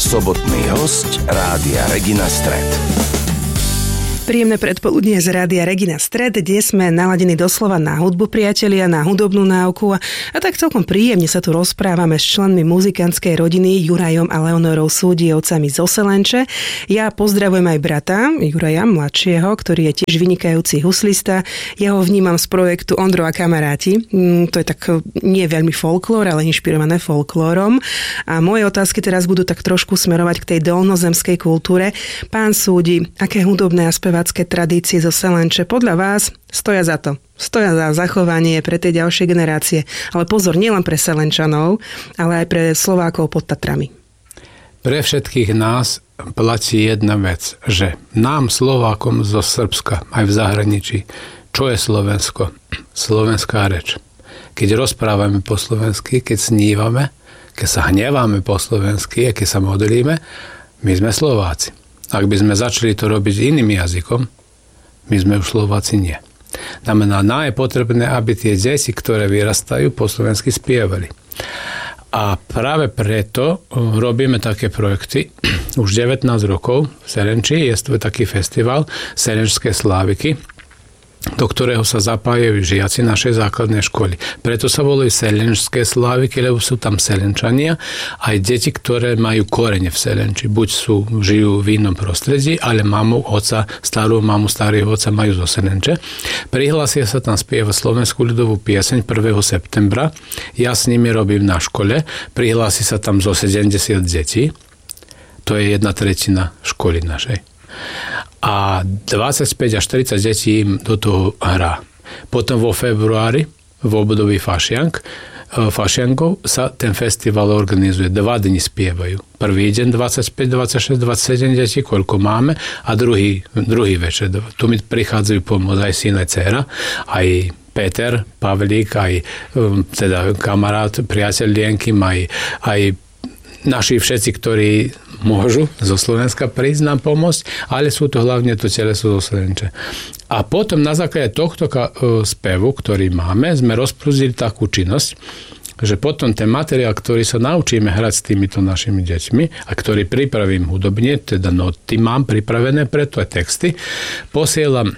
Sobotný hosť Rádia Regina Stred. Príjemné predpoludnie z Rádia Regina Stred. Dnes sme naladení doslova na hudbu, priatelia, na hudobnú náuku a tak celkom príjemne sa tu rozprávame s členmi muzikantskej rodiny Jurajom a Leonorou Súdiovcami zo Selenče. Ja pozdravujem aj brata Juraja mladšieho, ktorý je tiež vynikajúci huslista. Ja ho vnímam z projektu Ondro a kamaráti. To je tak nie veľmi folklór, ale inšpirované folklórom. A moje otázky teraz budú tak trošku smerovať k tej dolnozemskej kultúre. Pán Súdi, aké hudobné a spevácké tradície zo Selenče podľa vás stoja za to? Stoja za zachovanie pre tie ďalšie generácie. Ale pozor, nielen pre Selenčanov, ale aj pre Slovákov pod Tatrami. Pre všetkých nás platí jedna vec, že nám Slovákom zo Srbska aj v zahraničí, čo je Slovensko? Slovenská reč. Keď rozprávame po slovensky, keď snívame, keď sa hneváme po slovensky a keď sa modlíme, my sme Slováci. Ak by sme začali to robiť iným jazykom, my sme už Slováci nie. Znamená, je potrebné, aby tie deti, ktoré vyrastajú, po slovensky spievali. A práve preto robíme také projekty. Už 19 rokov v Selenči je to taký festival Selenčské sláviky, do ktorého sa zapájajú žiaci našej základnej školy. Preto sa volajú Selenčské sláviky, lebo sú tam Selenčania, aj deti, ktoré majú korene v Selenči. Buď žijú v inom prostredí, ale mamu, oca, starú mamu, starého oca majú zo Selenče. Prihlásia sa tam spievať slovenskú ľudovú pieseň 1. septembra. Ja s nimi robím na škole. Prihlási sa tam zo 70 detí. To je 1/3 školy našej. A 25 až 40 detí im do toho hrá. Potom vo februári, v období fašiankov, sa ten festival organizuje. 2 dni spievajú. Prvý deň 25, 26, 27 detí, koľko máme, a druhý večer. Tu mi prichádzajú pomôcť aj syn, aj dcera, aj Peter, Pavlík, aj teda kamarát, priateľ Lienky, aj naši všetci, ktorí môžu zo Slovenska prísť nám pomôcť, ale sú to hlavne to teleso zo Selenče. A potom na základe tohto spevu, ktorý máme, sme rozprúzdili takú činnosť, že potom ten materiál, ktorý sa naučíme hrať s týmito našimi deťmi a ktorý pripravím hudobne, teda noty mám pripravené preto aj texty, posielam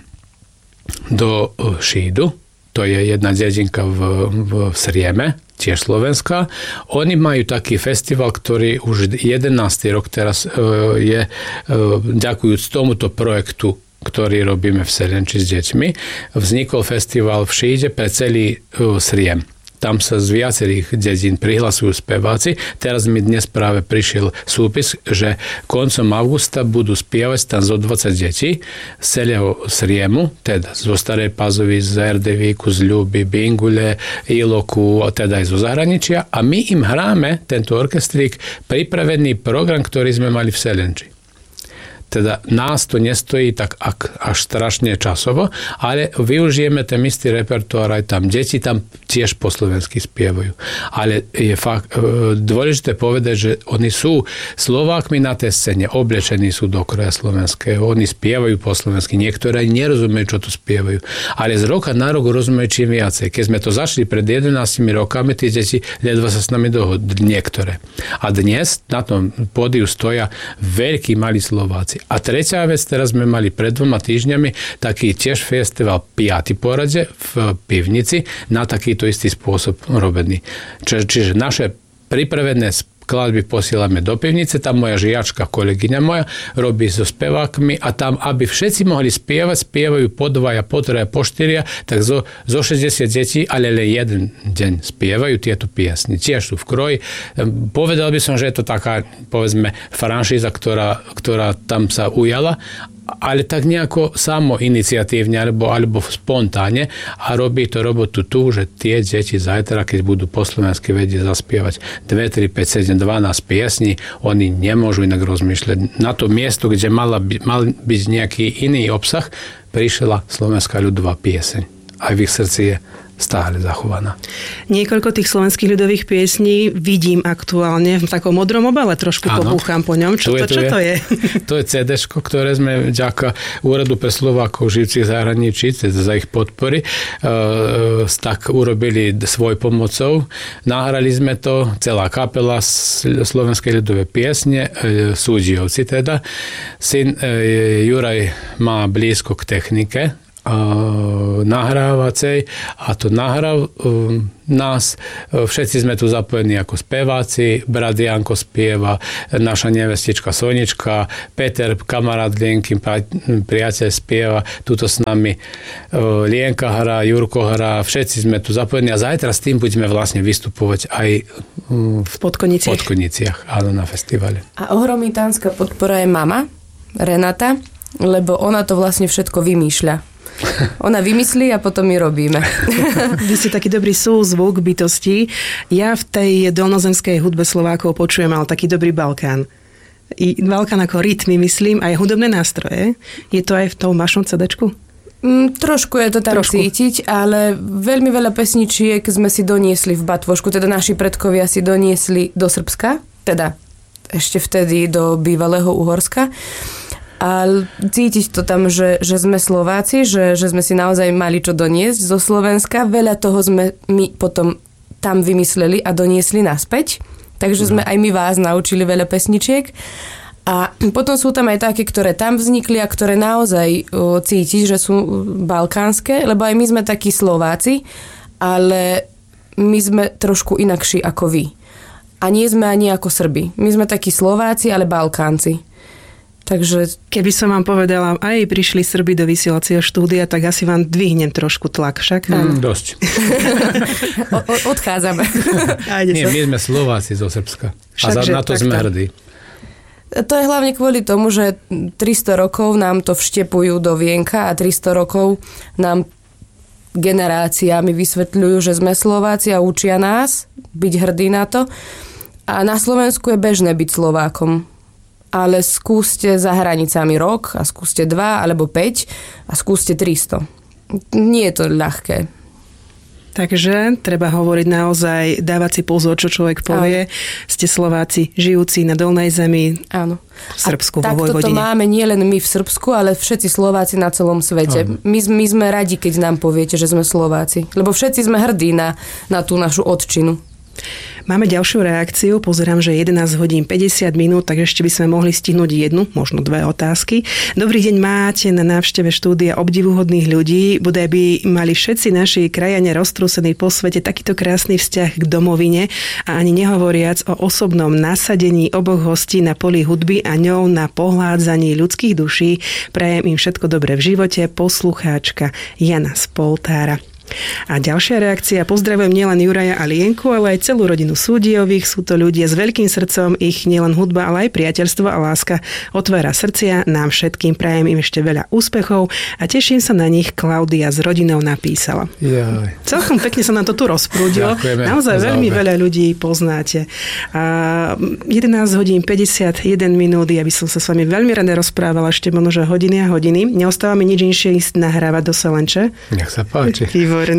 do Šídu, to je jedna dedinka v Srieme, tiež Slovenská. Oni majú taký festival, ktorý už 11. rok teraz je, ďakujúc tomuto projektu, ktorý robíme v Selenči s deťmi, vznikol festival v Šíde pre celý Sriem. Tam sa z viacerých dedín prihlasujú speváci. Teraz mi dnes práve prišiel súpis, že koncom augusta budú spievať tam zo 20 detí z celého Sriemu, teda zo Starej Pazovy, z Erdevíku, z Ľuby, Bingule, Iloku, teda aj zo zahraničia. A my im hráme, tento orchestrík, pripravený program, ktorý sme mali v Selenči. Teda nás to nestojí tak až strašne časovo, ale využijeme ten istý repertoár aj tam. Deti tam tiež po slovensky spievajú. Ale je fakt dôležité povedať, že oni sú Slovákmi na tej scéne, oblečení sú do kroja slovenského, oni spievajú po slovensky, niektoré nerozumejú, čo tu spievajú. Ale z roka na rok rozumejú čím viacej. Keď sme to začali pred 11 rokami, tie deti ledva sa s nami dohodli, niektoré. A dnes na tom pódiu stoja veľkí malí Slováci. A tretia vec, teraz sme mali pred 2 týždňami taký tiež festival 5. poradze v Pivnici na takýto istý spôsob robený. Čiže naše pripravené skladby posielame do Pivnice, tam moja žiačka, kolegyňa moja, robí so spevákmi a tam, aby všetci mohli spievať, spievajú po 2, po 3, po 4, tak zo 60 detí, ale len jeden deň spievajú tieto piesne. Tiež sú v kroji. Povedal by som, že je to taká, povedzme, franšíza, ktorá tam sa ujala, ale tak nejako samoiniciatívne alebo spontánne a robí to robotu tu, že tie deti zajtra, keď budú po slovensky vedieť zaspievať 2, 3, 5, 7, 12 piesní, oni nemôžu inak rozmýšľať. Na to miesto, kde mal byť nejaký iný obsah, prišla slovenská ľudová pieseň. aj v ich srdci je stále zachovaná. Niekoľko tých slovenských ľudových piesní vidím aktuálne v takom modrom obale, trošku popúcham po ňom. Čo to je? To je CD-ško, ktoré sme vďaka Úradu pre Slovákov žijúcich v zahraničí, za ich podpory, tak urobili svoj pomocou. Nahrali sme to, celá kapela slovenskej ľudové piesne, Súdžijovci teda. Syn Juraj má blízko k technike, nahrávacej a to nahral nás. Všetci sme tu zapojení ako speváci. Brat Janko spieva, naša nevestička Sonička, Peter, kamarát Lienky, priateľ spieva, tuto s nami Lienka hrá, Jurko hrá, všetci sme tu zapojení a zajtra s tým budeme vlastne vystupovať aj v Podkoniciach, áno, na festivale. A ohromitánska podpora je mama, Renata, lebo ona to vlastne všetko vymýšľa. Ona vymyslí a potom my robíme. Vy ste taký dobrý súzvuk bytosti. Ja v tej dolnozemskej hudbe Slovákov počujem ale taký dobrý Balkán. Balkán ako rytmy, myslím, aj hudobné nástroje. Je to aj v tom vašom CD-čku? Trošku je to tam cítiť, ale veľmi veľa pesničiek sme si doniesli v Batvošku, teda naši predkovia si doniesli do Srbska, teda ešte vtedy do bývalého Uhorska. A cítiť to tam, že sme Slováci, že sme si naozaj mali čo doniesť zo Slovenska. Veľa toho sme my potom tam vymysleli a doniesli naspäť. Takže sme aj my vás naučili veľa pesničiek. A potom sú tam aj také, ktoré tam vznikli a ktoré naozaj cítiť, že sú balkánske, lebo aj my sme takí Slováci, ale my sme trošku inakší ako vy. A nie sme ani ako Srbi. My sme takí Slováci, ale Balkánci. Takže keby som vám povedala, aj prišli Srbi do vysielacieho štúdia, tak asi vám dvihnem trošku tlak, však? Dosť. Odchádzame. Nie, my sme Slováci zo Srbska. Však, a na to sme hrdí. To je hlavne kvôli tomu, že 300 rokov nám to vštepujú do vienka a 300 rokov nám generáciami vysvetľujú, že sme Slováci a učia nás byť hrdí na to. A na Slovensku je bežné byť Slovákom. Ale skúste za hranicami rok a skúste 2 alebo 5 a skúste 300. Nie je to ľahké. Takže treba hovoriť naozaj, dávať si pozor, čo človek povie. Áno. Ste Slováci žijúci na Dolnej zemi. Áno. V Srbsku, vo Vojvodine. Takto to máme nielen my v Srbsku, ale všetci Slováci na celom svete. My sme radi, keď nám poviete, že sme Slováci. Lebo všetci sme hrdí na tú našu otčinu. Máme ďalšiu reakciu, pozerám, že 11 hodín 50 minút, tak ešte by sme mohli stihnúť jednu, možno 2 otázky. Dobrý deň, máte na návšteve štúdia obdivuhodných ľudí, bodaj by mali všetci naši krajania roztrúsení po svete takýto krásny vzťah k domovine a ani nehovoriac o osobnom nasadení oboch hostí na poli hudby a ňou na pohľádzaní ľudských duší. Prajem im všetko dobré v živote, poslucháčka Jana z Poltára. A ďalšia reakcia, pozdravujem nielen Juraja a Lienku, ale aj celú rodinu Súdijových. Sú to ľudia s veľkým srdcom, ich nielen hudba, ale aj priateľstvo a láska otvára srdcia nám všetkým. Prajem im ešte veľa úspechov a teším sa na nich. Klaudia s rodinou napísala. Jaj. Celkom pekne sa nám to tu rozprúdilo. Ďakujeme. Naozaj veľmi veľa ľudí poznáte. A 11 hodín 51 minút, ja by som sa s vami veľmi rada rozprávala ešte možno hodiny a hodiny. Neostáva mi nič inšie ísť nahrávať do Selenče. Nech sa páči.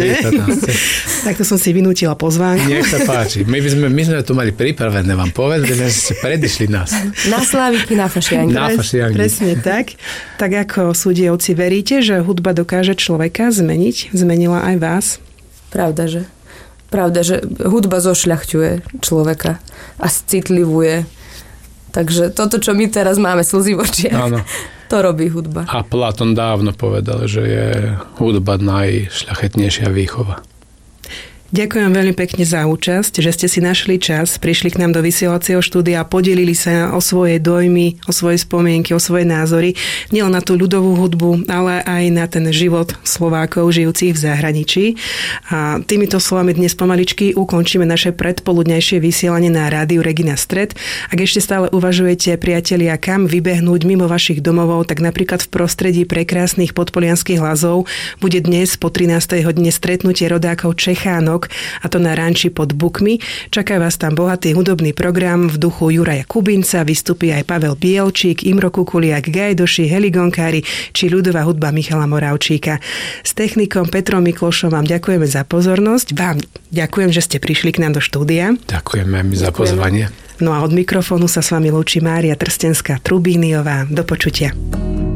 Takto som si vynútila pozvánku. Nech sa páči. My sme to mali pripravené, vám povedali, že ste predišli nás. Na Sláviky, na Fašianky. Na Fašianky. Presne tak. Tak ako Súdijovci, veríte, že hudba dokáže človeka zmeniť? Zmenila aj vás? Pravda, že hudba zošľachťuje človeka a citlivuje. Takže toto, čo my teraz máme slzy v očiach, to robí hudba. A Platón dávno povedal, že je hudba najšľachetnejšia výchova. Ďakujem veľmi pekne za účasť, že ste si našli čas, prišli k nám do vysielacieho štúdia a podelili sa o svoje dojmy, o svoje spomienky, o svoje názory. Nielen na tú ľudovú hudbu, ale aj na ten život Slovákov žijúcich v zahraničí. A týmito slovami dnes pomaličky ukončíme naše predpoludňajšie vysielanie na rádiu Regina Stred. Ak ešte stále uvažujete, priatelia, kam vybehnúť mimo vašich domovov, tak napríklad v prostredí prekrásnych podpolianských lazov bude dnes po 13. hodine stretnutie rodákov Čechánok piatok, a to na ranči pod Bukmi. Čaká vás tam bohatý hudobný program v duchu Juraja Kubinca, vystupí aj Pavel Bielčík, Imro Kukuliak, Gajdoši, Heli Gonkári či ľudová hudba Michala Moravčíka. S technikom Petrom Miklošom vám ďakujeme za pozornosť. Vám ďakujem, že ste prišli k nám do štúdia. Ďakujeme mi za pozvanie. No a od mikrofónu sa s vami lúči Mária Trstenská-Trubíniová. Do počutia.